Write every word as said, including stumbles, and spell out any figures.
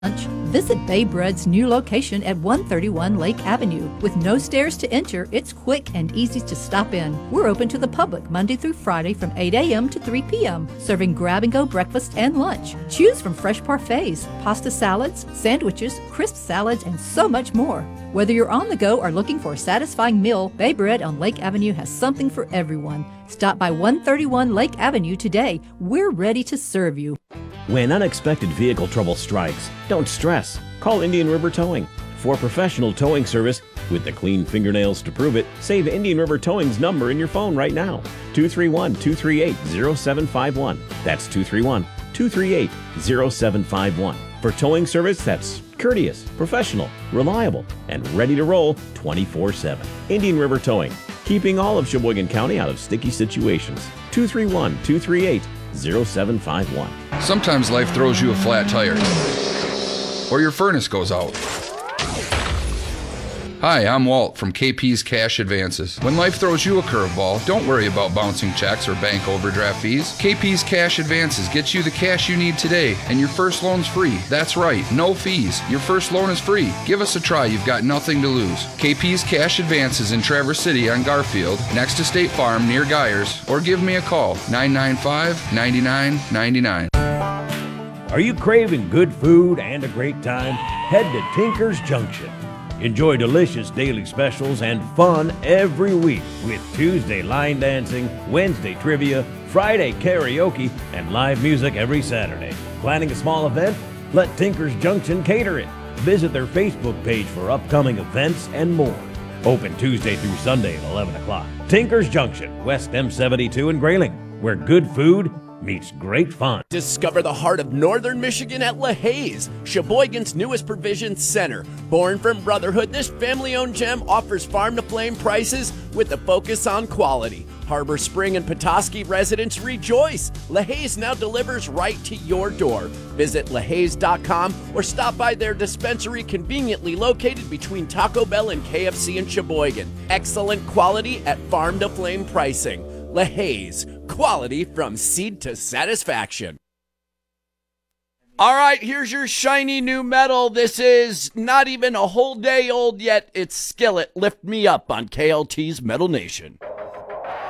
lunch, visit Bay Bread's new location at one thirty-one Lake Avenue. With no stairs to enter, it's quick and easy to stop in. We're open to the public Monday through Friday from eight a.m. to three p.m., serving grab-and-go breakfast and lunch. Choose from fresh parfaits, pasta salads, sandwiches, crisp salads, and so much more. Whether you're on the go or looking for a satisfying meal, Bay Bread on Lake Avenue has something for everyone. Stop by one thirty-one Lake Avenue today. We're ready to serve you. When unexpected vehicle trouble strikes, don't stress. Call Indian River Towing. For professional towing service with the clean fingernails to prove it, save Indian River Towing's number in your phone right now. two three one, two three eight, zero seven five one. That's two three one, two three eight, zero seven five one. For towing service that's courteous, professional, reliable, and ready to roll twenty-four seven. Indian River Towing, keeping all of Sheboygan County out of sticky situations. two three one, two three eight, zero seven five one. Sometimes life throws you a flat tire, or your furnace goes out. Hi, I'm Walt from K P's Cash Advances. When life throws you a curveball, don't worry about bouncing checks or bank overdraft fees. K P's Cash Advances gets you the cash you need today, and your first loan's free. That's right, no fees. Your first loan is free. Give us a try, you've got nothing to lose. K P's Cash Advances in Traverse City on Garfield, next to State Farm near Geyers, or give me a call, nine nine five, nine nine nine nine. Are you craving good food and a great time? Head to Tinker's Junction. Enjoy delicious daily specials and fun every week with Tuesday line dancing, Wednesday trivia, Friday karaoke, and live music every Saturday. Planning a small event? Let Tinker's Junction cater it. Visit their Facebook page for upcoming events and more. Open Tuesday through Sunday at eleven o'clock. Tinker's Junction, West M seventy-two in Grayling, where good food meets great fun. Discover the heart of northern Michigan at LaHaye's, Sheboygan's newest provision center. Born from brotherhood, this family-owned gem offers farm-to-flame prices with a focus on quality. Harbor Spring and Petoskey residents rejoice. LaHaye's now delivers right to your door. Visit lahayes dot com or stop by their dispensary conveniently located between Taco Bell and K F C in Sheboygan. Excellent quality at farm-to-flame pricing. LaHaye's, quality from seed to satisfaction. All right, here's your shiny new metal. This is not even a whole day old yet. It's Skillet, Lift Me Up on K L T's Metal Nation.